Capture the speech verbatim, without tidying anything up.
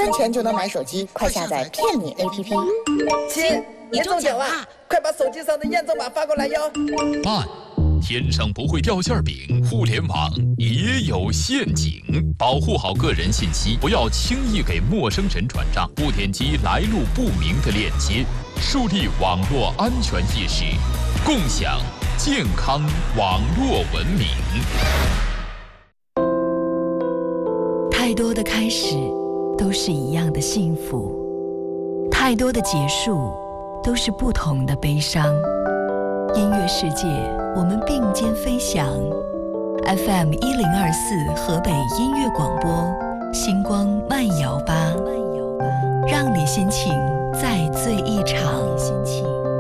分钱就能买手机，快下载骗你 A P P。 亲，你中奖了，快把手机上的验证码发过来哟。 慢，天上不会掉馅饼，互联网也有陷阱，保护好个人信息，不要轻易给陌生人转账，不点击来路不明的链接，树立网络安全意识，共享健康网络文明。 太多的开始都是一样的幸福，太多的结束都是不同的悲伤。音乐世界，我们并肩飞翔。F M 一零二四河北音乐广播，星光慢摇吧，让你心情再醉一场。